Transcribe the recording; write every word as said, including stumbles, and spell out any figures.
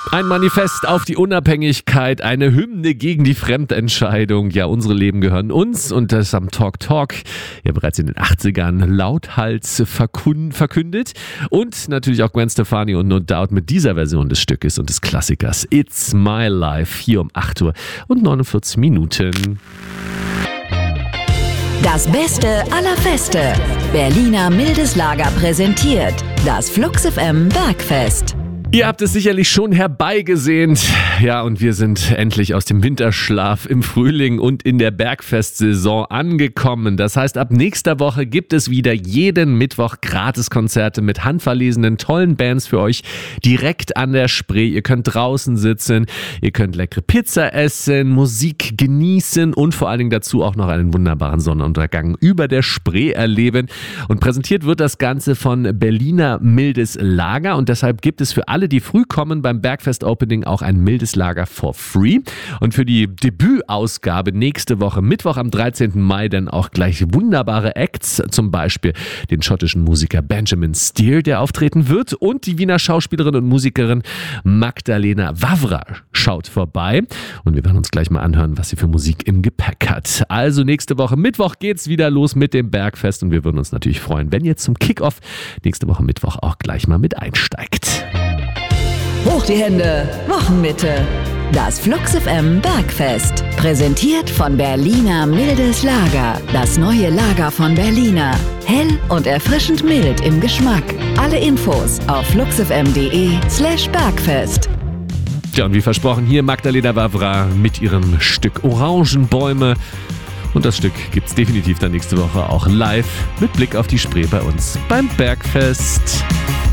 Ein Manifest auf die Unabhängigkeit, eine Hymne gegen die Fremdentscheidung. Ja, unsere Leben gehören uns und das am Talk Talk ja bereits in den achtzigern lauthals verkund- verkündet. Und natürlich auch Gwen Stefani und No Doubt mit dieser Version des Stückes und des Klassikers It's My Life hier um acht Uhr und neunundvierzig Minuten. Das Beste aller Feste. Berliner Mildes Lager präsentiert das Flux F M Bergfest. Ihr habt es sicherlich schon herbeigesehnt. Ja, und wir sind endlich aus dem Winterschlaf im Frühling und in der Bergfestsaison angekommen. Das heißt, ab nächster Woche gibt es wieder jeden Mittwoch Gratiskonzerte mit handverlesenen, tollen Bands für euch direkt an der Spree. Ihr könnt draußen sitzen, ihr könnt leckere Pizza essen, Musik genießen und vor allen Dingen dazu auch noch einen wunderbaren Sonnenuntergang über der Spree erleben. Und präsentiert wird das Ganze von Berliner Mildes Lager und deshalb gibt es für alle, die früh kommen, beim Bergfest-Opening auch ein mildes Lager for free. Und für die Debütausgabe nächste Woche, Mittwoch am dreizehnten Mai, dann auch gleich wunderbare Acts, zum Beispiel den schottischen Musiker Benjamin Steer, der auftreten wird, und die Wiener Schauspielerin und Musikerin Magdalena Wawra schaut vorbei. Und wir werden uns gleich mal anhören, was sie für Musik im Gepäck hat. Also nächste Woche Mittwoch geht's wieder los mit dem Bergfest und wir würden uns natürlich freuen, wenn ihr zum Kickoff nächste Woche Mittwoch auch gleich mal mit einsteigt. Hoch die Hände, Wochenmitte. Das Flux F M Bergfest. Präsentiert von Berliner Mildes Lager. Das neue Lager von Berliner. Hell und erfrischend mild im Geschmack. Alle Infos auf fluxfm.de slash Bergfest. Ja, und wie versprochen, hier Magdalena Wawra mit ihrem Stück Orangenbäume. Und das Stück gibt's definitiv dann nächste Woche auch live mit Blick auf die Spree bei uns beim Bergfest.